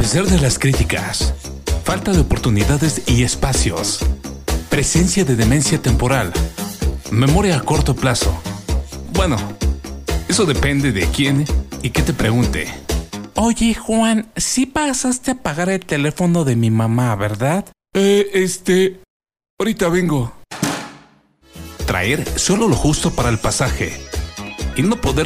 pesar de las críticas, falta de oportunidades y espacios, presencia de demencia temporal, memoria a corto plazo. Bueno, eso depende de quién y qué te pregunte. Oye, Juan, sí pasaste a pagar el teléfono de mi mamá, ¿verdad? Ahorita vengo. Traer solo lo justo para el pasaje y no poder